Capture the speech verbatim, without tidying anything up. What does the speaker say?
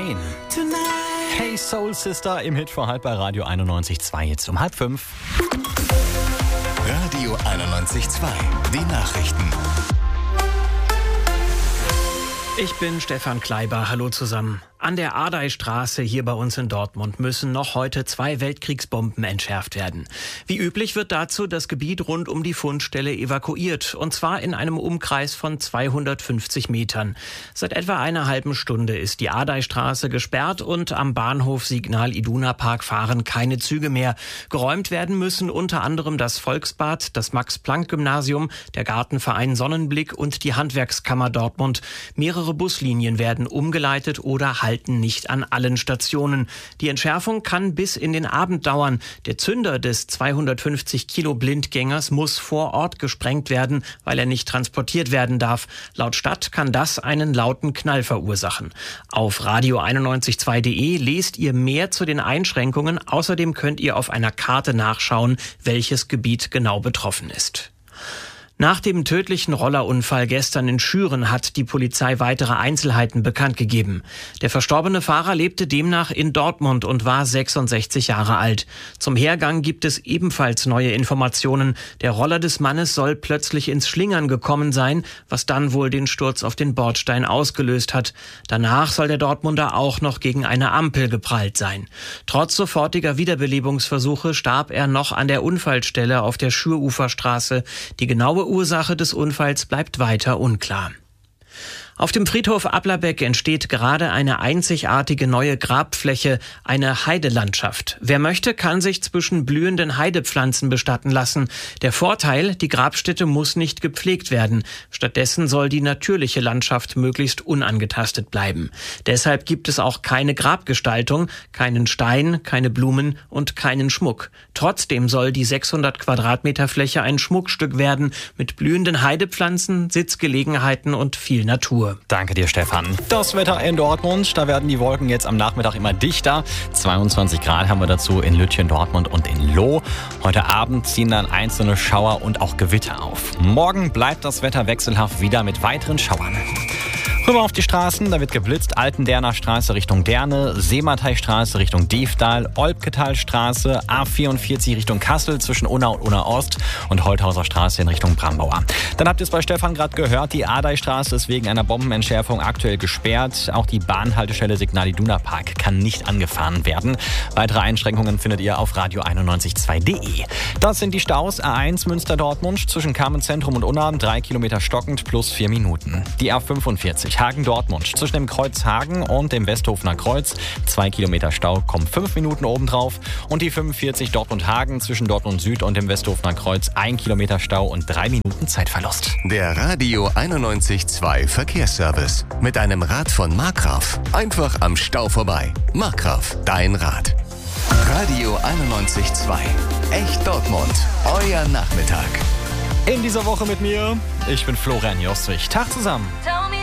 zehn. Hey Soul Sister im Hit vor halb bei Radio einundneunzig Komma zwei, jetzt um halb fünf. Radio einundneunzig Komma zwei, die Nachrichten. Ich bin Stefan Kleiber, hallo zusammen. An der Ardeystraße hier bei uns in Dortmund müssen noch heute zwei Weltkriegsbomben entschärft werden. Wie üblich wird dazu das Gebiet rund um die Fundstelle evakuiert, und zwar in einem Umkreis von zweihundertfünfzig Metern. Seit etwa einer halben Stunde ist die Ardeystraße gesperrt und am Bahnhof Signal Iduna Park fahren keine Züge mehr. Geräumt werden müssen unter anderem das Volksbad, das Max-Planck-Gymnasium, der Gartenverein Sonnenblick und die Handwerkskammer Dortmund. Mehrere Buslinien werden umgeleitet oder halten nicht an allen Stationen. Die Entschärfung kann bis in den Abend dauern. Der Zünder des zweihundertfünfzig Kilo Blindgängers muss vor Ort gesprengt werden, weil er nicht transportiert werden darf. Laut Stadt kann das einen lauten Knall verursachen. Auf radio einundneunzig Komma zwei punkt de lest ihr mehr zu den Einschränkungen. Außerdem könnt ihr auf einer Karte nachschauen, welches Gebiet genau betroffen ist. Nach dem tödlichen Rollerunfall gestern in Schüren hat die Polizei weitere Einzelheiten bekannt gegeben. Der verstorbene Fahrer lebte demnach in Dortmund und war sechsundsechzig Jahre alt. Zum Hergang gibt es ebenfalls neue Informationen. Der Roller des Mannes soll plötzlich ins Schlingern gekommen sein, was dann wohl den Sturz auf den Bordstein ausgelöst hat. Danach soll der Dortmunder auch noch gegen eine Ampel geprallt sein. Trotz sofortiger Wiederbelebungsversuche starb er noch an der Unfallstelle auf der Schüruferstraße. Die genaue Ursache des Unfalls bleibt weiter unklar. Auf dem Friedhof Ablerbeck entsteht gerade eine einzigartige neue Grabfläche, eine Heidelandschaft. Wer möchte, kann sich zwischen blühenden Heidepflanzen bestatten lassen. Der Vorteil, die Grabstätte muss nicht gepflegt werden. Stattdessen soll die natürliche Landschaft möglichst unangetastet bleiben. Deshalb gibt es auch keine Grabgestaltung, keinen Stein, keine Blumen und keinen Schmuck. Trotzdem soll die sechshundert Quadratmeter Fläche ein Schmuckstück werden mit blühenden Heidepflanzen, Sitzgelegenheiten und viel Natur. Danke dir, Stefan. Das Wetter in Dortmund, da werden die Wolken jetzt am Nachmittag immer dichter. zweiundzwanzig Grad haben wir dazu in Lütchen, Dortmund und in Loh. Heute Abend ziehen dann einzelne Schauer und auch Gewitter auf. Morgen bleibt das Wetter wechselhaft, wieder mit weiteren Schauern. Rüber auf die Straßen, da wird geblitzt. Altenderner Straße Richtung Derne, Seemateistraße Richtung Diefdal, Olpketalstraße, A vierundvierzig Richtung Kassel zwischen Unna und Unna Ost und Holthauser Straße in Richtung Brambauer. Dann habt ihr es bei Stefan gerade gehört, die Ardeystraße ist wegen einer Bombenentschärfung aktuell gesperrt. Auch die Bahnhaltestelle Signal Iduna Park kann nicht angefahren werden. Weitere Einschränkungen findet ihr auf radio einundneunzig Komma zwei punkt de. Das sind die Staus A eins Münster-Dortmund zwischen Kamenz-Zentrum und Unna, drei Kilometer stockend plus vier Minuten. Die A fünfundvierzig Hagen-Dortmund zwischen dem Kreuz Hagen und dem Westhofener Kreuz. Zwei Kilometer Stau, kommen fünf Minuten obendrauf. Und die fünfundvierzig Dortmund-Hagen zwischen Dortmund Süd und dem Westhofener Kreuz. Ein Kilometer Stau und drei Minuten Zeitverlust. Der Radio einundneunzig Komma zwei Verkehrsservice. Mit einem Rad von Markgraf. Einfach am Stau vorbei. Markgraf, dein Rad. Radio einundneunzig Komma zwei. Echt Dortmund. Euer Nachmittag. In dieser Woche mit mir, ich bin Florian Joswig. Tag zusammen. Tell me